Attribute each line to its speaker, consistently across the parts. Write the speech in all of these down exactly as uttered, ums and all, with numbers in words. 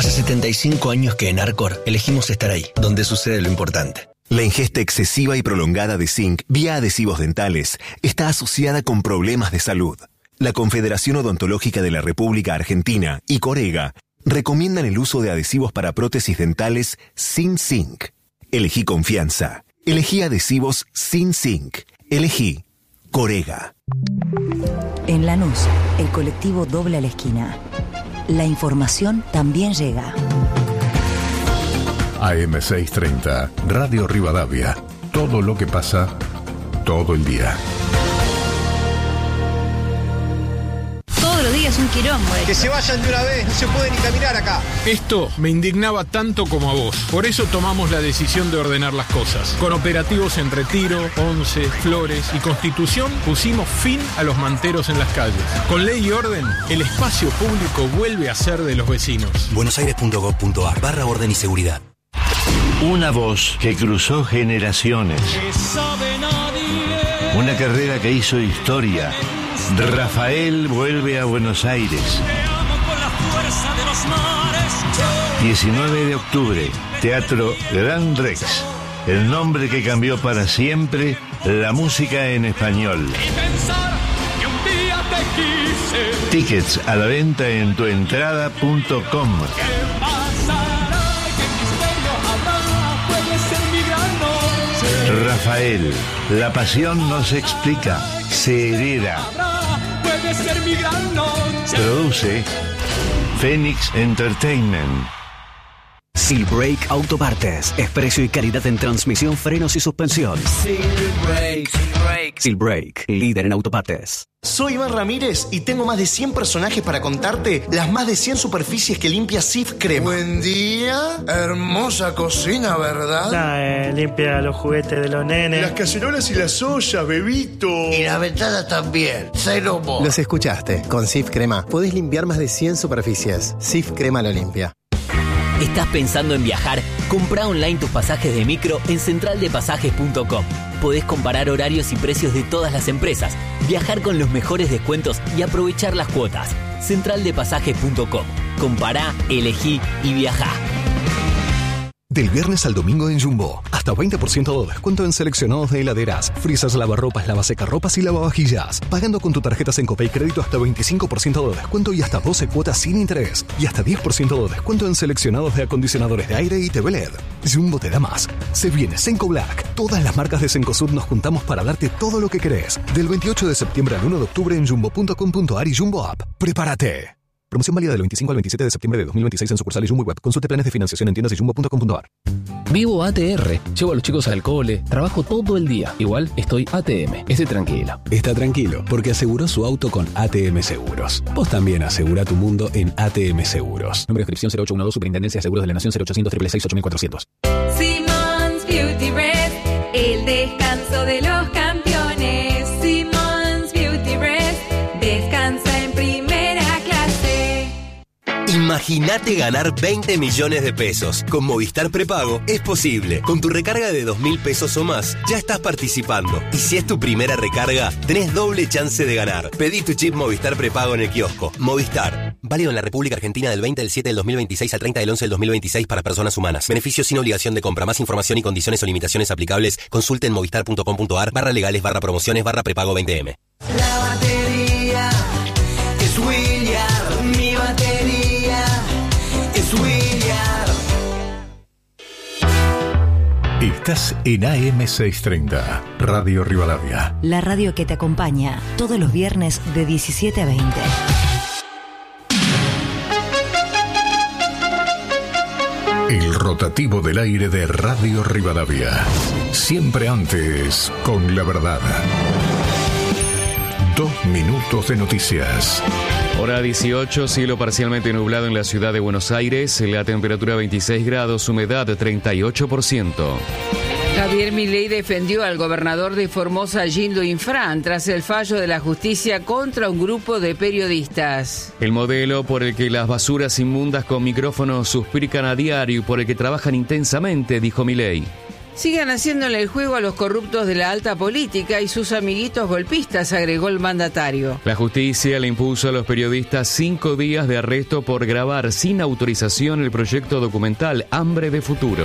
Speaker 1: Hace setenta y cinco años que en Arcor elegimos estar ahí, donde sucede lo importante.
Speaker 2: La ingesta excesiva y prolongada de zinc vía adhesivos dentales está asociada con problemas de salud. La Confederación Odontológica de la República Argentina y Corega recomiendan el uso de adhesivos para prótesis dentales sin zinc. Elegí confianza. Elegí adhesivos sin zinc. Elegí Corega.
Speaker 3: En Lanús, el colectivo dobla la esquina. La información también llega.
Speaker 4: A M seiscientos treinta, Radio Rivadavia. Todo lo que pasa, todo el día.
Speaker 5: Todos los días un quilombo.
Speaker 6: Que se vayan de una vez, no se puede ni caminar acá.
Speaker 7: Esto me indignaba tanto como a vos. Por eso tomamos la decisión de ordenar las cosas. Con operativos en Retiro, Once, Flores y Constitución pusimos fin a los manteros en las calles. Con ley y orden, el espacio público vuelve a ser de los vecinos.
Speaker 8: buenosaires punto gov punto ar barra orden y seguridad.
Speaker 9: Una voz que cruzó generaciones. Una carrera que hizo historia. Rafael vuelve a Buenos Aires. diecinueve de octubre, Teatro Gran Rex. El nombre que cambió para siempre la música en español. Tickets a la venta en tuentrada punto com. Rafael, la pasión no se explica, se hereda. Produce Phoenix Entertainment.
Speaker 10: Silbrake Autopartes. Es precio y calidad en transmisión, frenos y suspensión. Silbrake. Silbrake. Silbrake, líder en autopartes.
Speaker 11: Soy Iván Ramírez y tengo más de cien personajes para contarte las más de cien superficies que limpia Sif Crema.
Speaker 12: Buen día. Hermosa cocina, ¿verdad?
Speaker 13: Nah, eh, limpia los juguetes de los nenes.
Speaker 12: Las cacerolas y las ollas, bebito.
Speaker 14: Y las ventanas también. Cero mo.
Speaker 15: Los escuchaste. Con Sif Crema podés limpiar más de cien superficies. Sif Crema lo limpia.
Speaker 16: ¿Estás pensando en viajar? Comprá online tus pasajes de micro en central de pasajes punto com. Podés comparar horarios y precios de todas las empresas, viajar con los mejores descuentos y aprovechar las cuotas. central de pasajes punto com. Compará, elegí y viajá.
Speaker 17: Del viernes al domingo en Jumbo, hasta veinte por ciento de descuento en seleccionados de heladeras, frisas, lavarropas, lavasecarropas y lavavajillas. Pagando con tu tarjeta Sencopay Crédito hasta veinticinco por ciento de descuento y hasta doce cuotas sin interés. Y hasta diez por ciento de descuento en seleccionados de acondicionadores de aire y T V L E D. Jumbo te da más. Se viene Senco Black. Todas las marcas de Cencosud nos juntamos para darte todo lo que querés. Del veintiocho de septiembre al uno de octubre en jumbo punto com punto ar y Jumbo App. ¡Prepárate! Promoción válida del veinticinco al veintisiete de septiembre de dos mil veintiséis en sucursales Jumbo y Web. Consulte planes de financiación en tiendas y jumbo punto com punto ar.
Speaker 18: Vivo A T R. Llevo a los chicos al cole. Trabajo todo el día. Igual estoy A T M. Estoy tranquilo.
Speaker 19: Está tranquilo porque aseguró su auto con A T M Seguros. Vos también asegura tu mundo en A T M Seguros.
Speaker 18: Número de inscripción cero ocho uno dos, Superintendencia de Seguros de la Nación cero ochocientos, seis seis seis, ocho mil cuatrocientos.
Speaker 20: Simmons Beauty Rest. El descanso de los campeones. Simmons Beauty Rest. Descansa en primera clase.
Speaker 21: Imagínate ganar veinte millones de pesos. Con Movistar Prepago es posible. Con tu recarga de dos mil pesos o más, ya estás participando. Y si es tu primera recarga, tenés doble chance de ganar. Pedí tu chip Movistar Prepago en el kiosco. Movistar. Válido en la República Argentina del veinte del siete del dos mil veintiséis al treinta del once del dos mil veintiséis para personas humanas. Beneficios sin obligación de compra. Más información y condiciones o limitaciones aplicables. Consulte en movistar punto com punto ar barra legales barra promociones barra prepago veinte eme.
Speaker 22: La batería es William. Mi batería es William.
Speaker 4: Estás en A M seiscientos treinta, Radio Rivadavia.
Speaker 3: La radio que te acompaña todos los viernes de diecisiete a veinte.
Speaker 4: El rotativo del aire de Radio Rivadavia. Siempre antes, con la verdad. Dos minutos de noticias.
Speaker 23: Hora dieciocho, cielo parcialmente nublado en la ciudad de Buenos Aires, la temperatura veintiséis grados, humedad treinta y ocho por ciento.
Speaker 24: Javier Milei defendió al gobernador de Formosa, Gildo Infran, tras el fallo de la justicia contra un grupo de periodistas.
Speaker 23: El modelo por el que las basuras inmundas con micrófonos suspican a diario y por el que trabajan intensamente, dijo Milei.
Speaker 24: Sigan haciéndole el juego a los corruptos de la alta política y sus amiguitos golpistas, agregó el mandatario.
Speaker 23: La justicia le impuso a los periodistas cinco días de arresto por grabar sin autorización el proyecto documental Hambre de Futuro.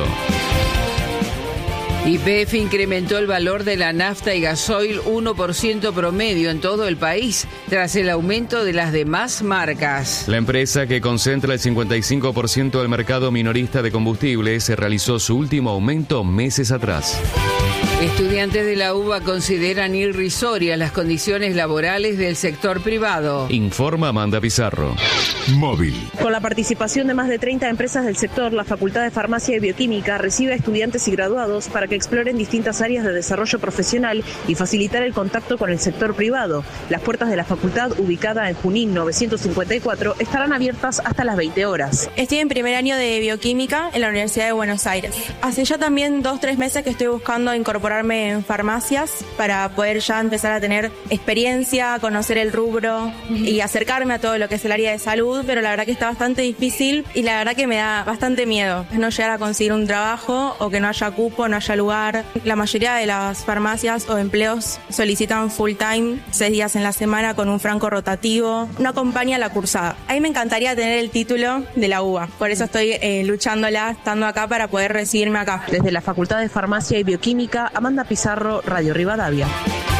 Speaker 24: Y P F incrementó el valor de la nafta y gasoil uno por ciento promedio en todo el país, tras el aumento de las demás marcas.
Speaker 23: La empresa, que concentra el cincuenta y cinco por ciento del mercado minorista de combustibles, se realizó su último aumento meses atrás.
Speaker 24: Estudiantes de la UBA consideran irrisorias las condiciones laborales del sector privado.
Speaker 23: Informa Amanda Pizarro.
Speaker 4: Móvil.
Speaker 1: Con la participación de más de treinta empresas del sector, la Facultad de Farmacia y Bioquímica recibe a estudiantes y graduados para que exploren distintas áreas de desarrollo profesional y facilitar el contacto con el sector privado. Las puertas de la facultad, ubicada en Junín novecientos cincuenta y cuatro, estarán abiertas hasta las veinte horas.
Speaker 2: Estoy en primer año de Bioquímica en la Universidad de Buenos Aires. Hace ya también dos, tres meses que estoy buscando incorporarme en farmacias para poder ya empezar a tener experiencia, conocer el rubro y acercarme a todo lo que es el área de salud, pero la verdad que está bastante difícil y la verdad que me da bastante miedo no llegar a conseguir un trabajo o que no haya cupo, no haya lugar. La mayoría de las farmacias o empleos solicitan full time, seis días en la semana con un franco rotativo. No acompaña la cursada. A mí me encantaría tener el título de la UBA, por eso estoy eh, luchándola, estando acá para poder recibirme acá.
Speaker 1: Desde la Facultad de Farmacia y Bioquímica, Amanda Pizarro, Radio Rivadavia.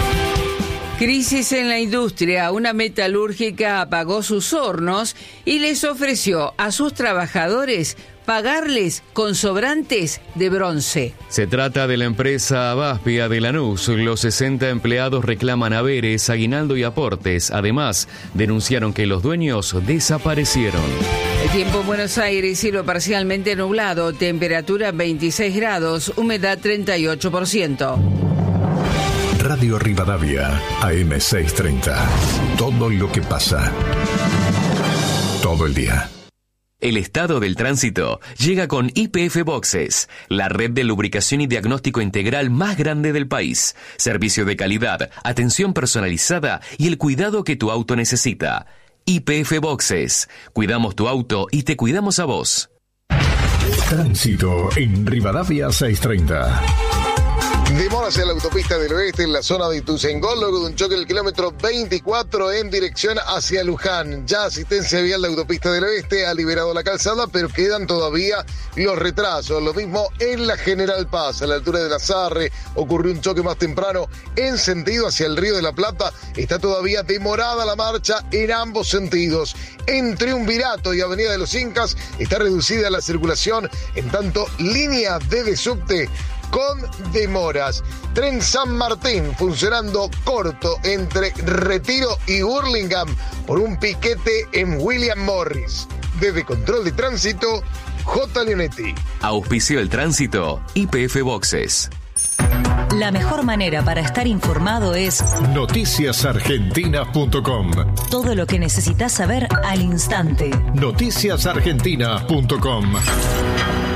Speaker 24: Crisis en la industria. Una metalúrgica apagó sus hornos y les ofreció a sus trabajadores pagarles con sobrantes de bronce.
Speaker 23: Se trata de la empresa Abaspia de Lanús. Los sesenta empleados reclaman haberes, aguinaldo y aportes. Además, denunciaron que los dueños desaparecieron.
Speaker 24: El tiempo en Buenos Aires, cielo parcialmente nublado, temperatura veintiséis grados, humedad treinta y ocho por ciento.
Speaker 4: Radio Rivadavia, A M seiscientos treinta. Todo lo que pasa. Todo el día.
Speaker 21: El estado del tránsito llega con Y P F Boxes, la red de lubricación y diagnóstico integral más grande del país. Servicio de calidad, atención personalizada y el cuidado que tu auto necesita. Y P F Boxes. Cuidamos tu auto y te cuidamos a vos.
Speaker 4: Tránsito en Rivadavia seiscientos treinta.
Speaker 5: Demora hacia la autopista del oeste en la zona de Ituzaingó, luego de un choque del kilómetro veinticuatro en dirección hacia Luján. Ya asistencia vial de la autopista del oeste ha liberado la calzada, pero quedan todavía los retrasos. Lo mismo en la General Paz, a la altura de la Sarre, ocurrió un choque más temprano en sentido hacia el Río de la Plata. Está todavía demorada la marcha en ambos sentidos. En Triunvirato y Avenida de los Incas está reducida la circulación, en tanto línea D de subte con demoras. Tren San Martín funcionando corto entre Retiro y Burlingame por un piquete en William Morris. Desde Control de Tránsito, J. Leonetti.
Speaker 21: Auspicio el tránsito, Y P F Boxes.
Speaker 3: La mejor manera para estar informado es
Speaker 4: noticias argentinas punto com.
Speaker 3: Todo lo que necesitas saber al instante.
Speaker 4: noticias argentinas punto com.